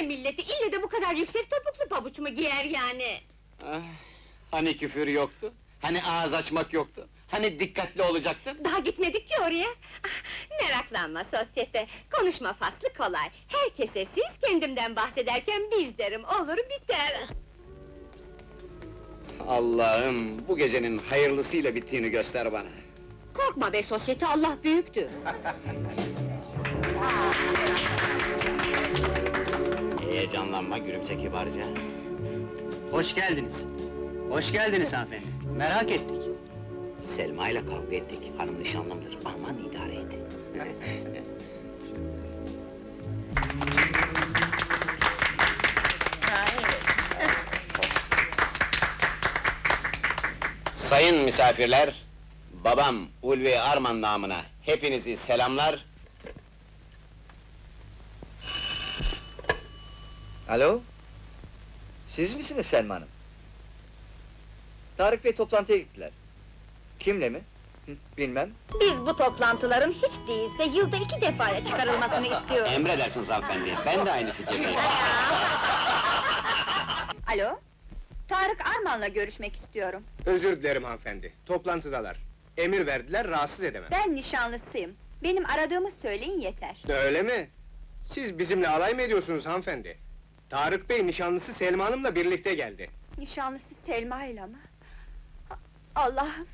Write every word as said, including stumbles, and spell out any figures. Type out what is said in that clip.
milleti, ille de bu kadar yüksek topuklu pabuç mu giyer yani? Ah, hani küfür yoktu? Hani ağız açmak yoktu? Hani dikkatli olacaktın? Daha gitmedik ki oraya! Ah, meraklanma sosyete, konuşma faslı kolay. Herkese siz, kendimden bahsederken biz derim, olur biter! Allah'ım, bu gecenin hayırlısıyla bittiğini göster bana. Korkma be sosyete, Allah büyüktür! Heyecanlanma, gülümse kibarca. Hoş geldiniz. Hoş geldiniz hanımefendi. Merak ettik. Selma ile kavga ettik, hanım nişanlımdır, aman idare et. Sayın misafirler, babam Ulvi Arman namına hepinizi selamlar. Alo? Siz misiniz Selma Hanım? Tarık Bey toplantıya gittiler. Kimle mi? Hı, bilmem. Biz bu toplantıların hiç değilse yılda iki defaya çıkarılmasını istiyoruz. Emredersiniz hanımefendi, ben de aynı fikirdeyim. Alo? Tarık Arman'la görüşmek istiyorum. Özür dilerim hanımefendi, toplantıdalar. Emir verdiler, rahatsız edemem. Ben nişanlısıyım. Benim aradığımı söyleyin yeter. Öyle mi? Siz bizimle alay mı ediyorsunuz hanımefendi? Tarık Bey nişanlısı Selma Hanım'la birlikte geldi. Nişanlısı Selma ile mi? A- Allah'ım!